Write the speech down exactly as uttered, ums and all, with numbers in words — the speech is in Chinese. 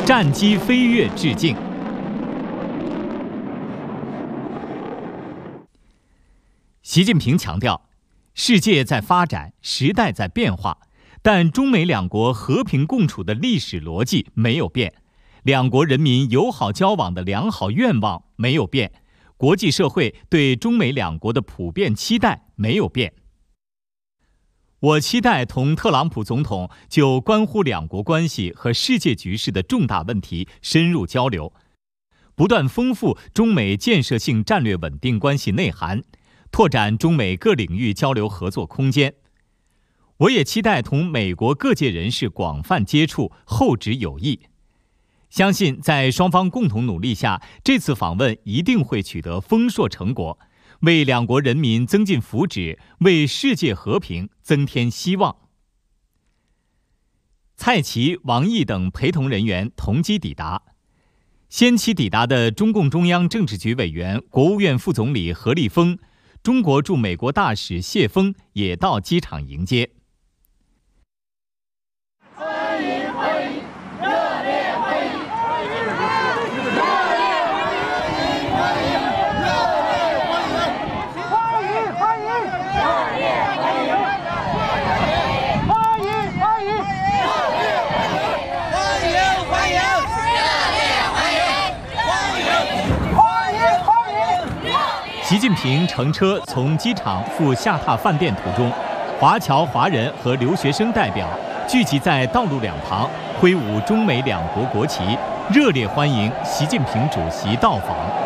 战机飞跃致敬。习近平强调，世界在发展，时代在变化，但中美两国和平共处的历史逻辑没有变，两国人民友好交往的良好愿望没有变，国际社会对中美两国的普遍期待没有变。我期待同特朗普总统就关乎两国关系和世界局势的重大问题深入交流，不断丰富中美建设性战略稳定关系内涵，拓展中美各领域交流合作空间。我也期待同美国各界人士广泛接触，厚植友谊。相信在双方共同努力下，这次访问一定会取得丰硕成果，为两国人民增进福祉，为世界和平增添希望。蔡奇、王毅等陪同人员同机抵达。先期抵达的中共中央政治局委员、国务院副总理何立峰、中国驻美国大使谢锋也到机场迎接。习近平乘车从机场赴下榻饭店途中，华侨华人和留学生代表聚集在道路两旁，挥舞中美两国国旗，热烈欢迎习近平主席到访。